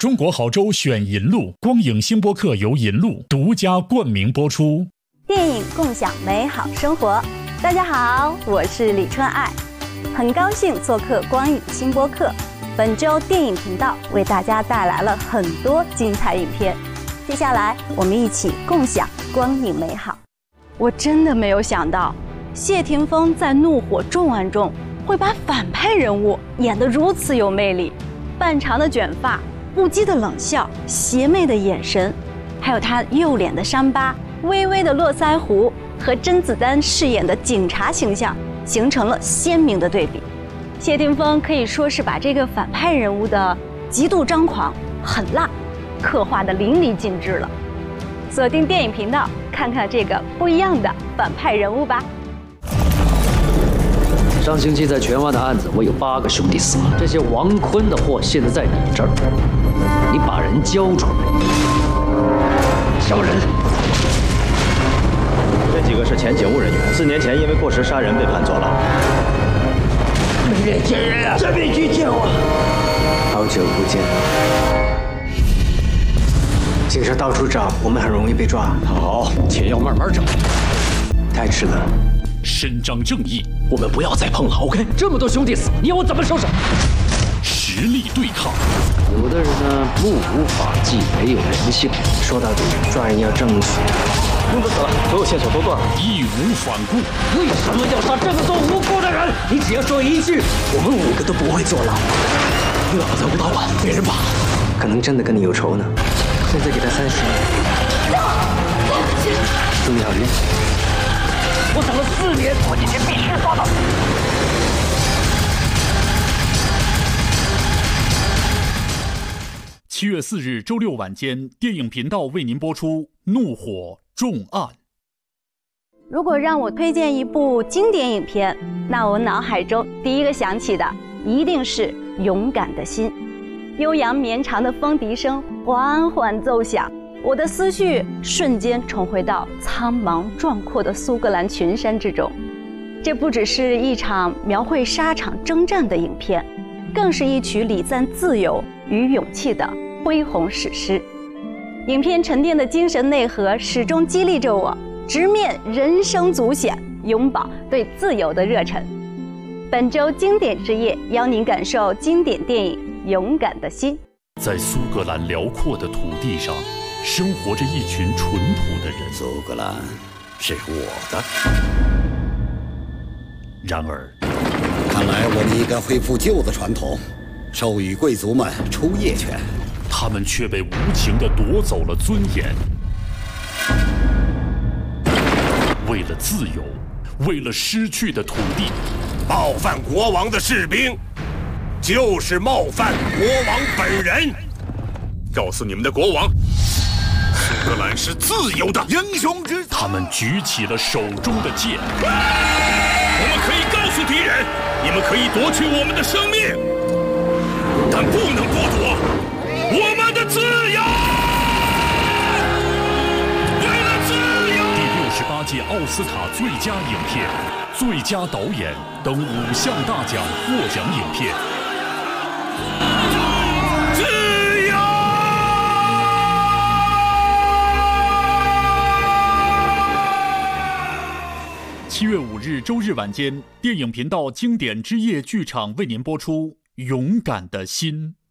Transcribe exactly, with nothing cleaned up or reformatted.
中国好州选银路，光影星播客由银路独家冠名播出。 电影共享美好生活。大家好，我是李春爱，很高兴做客光影星播客。本周电影频道为大家带来了很多精彩影片，接下来我们一起共享光影美好。我真的没有想到，谢霆锋在《怒火重案》中会把反派人物演得如此有魅力，半长的卷发，不羁的冷笑，邪魅的眼神，还有他右脸的伤疤，微微的络腮胡，和甄子丹饰演的警察形象形成了鲜明的对比。谢霆锋可以说是把这个反派人物的极度张狂、狠辣刻画得淋漓尽致了。锁定电影频道，看看这个不一样的反派人物吧。 上星期在荃湾的案子，我有八个兄弟死了。这些王坤的货现在在你这儿，你把人交出来。什么人？ 这几个是前警务人员，四年前因为过失杀人被判坐牢。 没脸见人啊！真必须见我。 好久不见。警察到处找，我们很容易被抓。 好，且要慢慢找。 太迟了。 伸张正义， 我们不要再碰了 ，OK？ 这么多兄弟死，你要我怎么收手？ 实力对抗。 有的人呢，目无法纪，没有人性。 说到底，抓人要证据。 公子死了，所有线索都断了， 义无反顾。 为什么要杀这么多无辜的人？ 你只要说一句，我们五个都不会坐牢。 老子不到晚被人绑， 可能真的跟你有仇呢。现在给他三十万。祝你好运。 我等了四年，我今天必须抓到。 七月四日周六晚间，电影频道为您播出《怒火重案》。 如果让我推荐一部经典影片，那我脑海中第一个想起的一定是《勇敢的心》。悠扬绵长的风笛声缓缓奏响，我的思绪瞬间重回到苍茫壮阔的苏格兰群山之中。这不只是一场描绘沙场征战的影片，更是一曲礼赞自由与勇气的恢宏史诗。影片沉淀的精神内核始终激励着我直面人生足险，永葆对自由的热忱。本周经典之夜，邀您感受经典电影《勇敢的心》。 在苏格兰辽阔的土地上，生活着一群淳朴的人。 苏格兰是我的。 然而， 看来我们应该恢复旧的传统，授予贵族们出夜权。 他们却被无情地夺走了尊严。为了自由，为了失去的土地， 冒犯国王的士兵，就是冒犯国王本人。告诉你们的国王，苏格兰是自由的，英雄之。 他们举起了手中的剑。 我们可以告诉敌人，你们可以夺取我们的生命，但不能剥夺我们的自由。为了自由。 第六十八届奥斯卡最佳影片、最佳导演等五项大奖获奖影片。 自由。 七月五日周日晚间，电影频道经典之夜剧场为您播出《勇敢的心》。